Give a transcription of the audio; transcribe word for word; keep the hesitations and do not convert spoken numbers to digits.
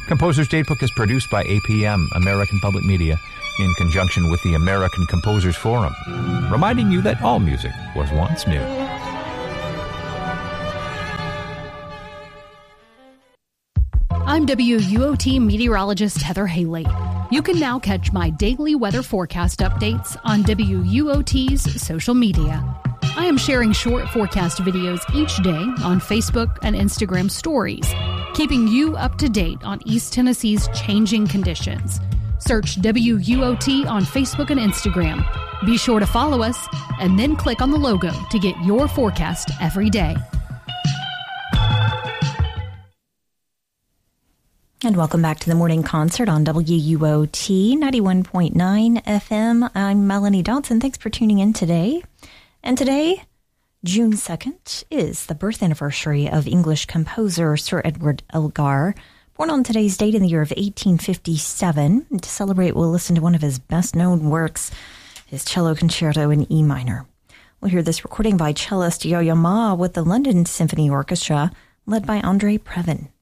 Composer's Datebook is produced by A P M, American Public Media, in conjunction with the American Composers Forum, reminding you that all music was once new. I'm W U O T meteorologist Heather Haley. You can now catch my daily weather forecast updates on W U O T's social media. I am sharing short forecast videos each day on Facebook and Instagram stories, keeping you up to date on East Tennessee's changing conditions. Search W U O T on Facebook and Instagram. Be sure to follow us and then click on the logo to get your forecast every day. And welcome back to the morning concert on W U O T ninety-one point nine F M. I'm Melanie Dodson. Thanks for tuning in today. And today, June second, is the birth anniversary of English composer Sir Edward Elgar. Born on today's date in the year of eighteen fifty-seven. And to celebrate, we'll listen to one of his best-known works, his cello concerto in E minor. We'll hear this recording by cellist Yo-Yo Ma with the London Symphony Orchestra, led by Andre Previn.